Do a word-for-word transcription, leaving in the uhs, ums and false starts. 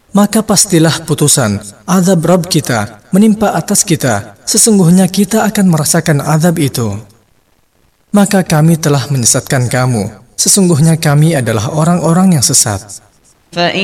maka pastilah putusan azab Rabb kita menimpa atas kita. Sesungguhnya kita akan merasakan azab itu. Maka kami telah menyesatkan kamu. Sesungguhnya kami adalah orang-orang yang sesat.